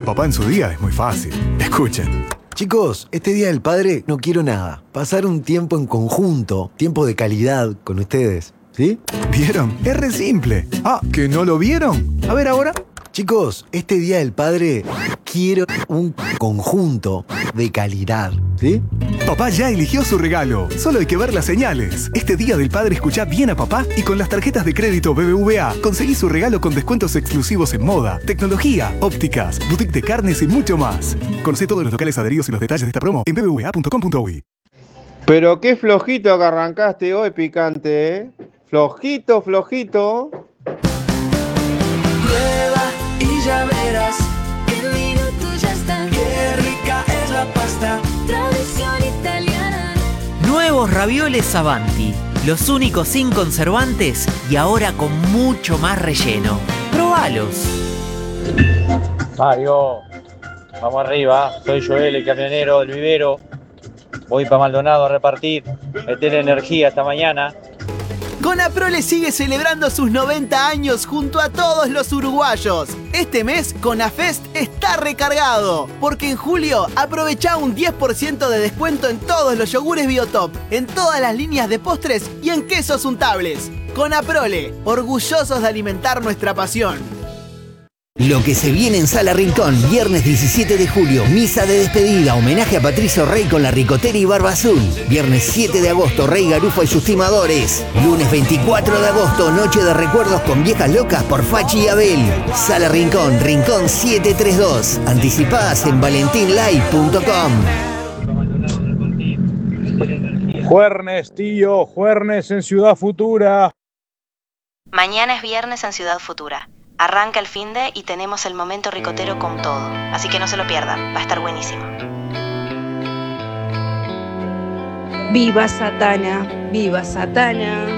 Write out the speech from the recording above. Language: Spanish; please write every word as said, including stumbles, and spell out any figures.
papá en su día es muy fácil. Escuchen. Chicos, este Día del Padre no quiero nada. Pasar un tiempo en conjunto, tiempo de calidad con ustedes, ¿sí? ¿Vieron? Es re simple. Ah, ¿que no lo vieron? A ver ahora. Chicos, este Día del Padre quiero un conjunto de calidad, ¿sí? Papá ya eligió su regalo. Solo hay que ver las señales. Este Día del Padre escuchá bien a papá y con las tarjetas de crédito B B V A conseguí su regalo con descuentos exclusivos en moda, tecnología, ópticas, boutique de carnes y mucho más. Conocé todos los locales adheridos y los detalles de esta promo en b b v a punto com punto u y. Pero qué flojito que arrancaste hoy, picante, ¿eh? Flojito, flojito. Prueba y ya verás, en minutos ya está. Qué rica es la pasta, tradición italiana. Nuevos ravioles Avanti, los únicos sin conservantes y ahora con mucho más relleno. ¡Probalos! Mario, vamos arriba, soy Joel, el camionero del vivero. Voy para Maldonado a repartir, meter energía esta mañana. Conaprole sigue celebrando sus noventa años junto a todos los uruguayos. Este mes Conafest está recargado, porque en julio aprovecha un diez por ciento de descuento en todos los yogures Biotop, en todas las líneas de postres y en quesos untables. Conaprole, orgullosos de alimentar nuestra pasión. Lo que se viene en Sala Rincón, viernes diecisiete de julio, misa de despedida, homenaje a Patricio Rey con la Ricotera y Barba Azul. Viernes siete de agosto, Rey Garufa y sus timadores. Lunes veinticuatro de agosto, noche de recuerdos con viejas locas por Fachi y Abel. Sala Rincón, Rincón setecientos treinta y dos. Anticipás en valentín live punto com. Juernes, tío, Juernes en Ciudad Futura. Mañana es viernes en Ciudad Futura. Arranca el finde y tenemos el momento ricotero con todo. Así que no se lo pierdan, va a estar buenísimo. Viva Satana, viva Satana.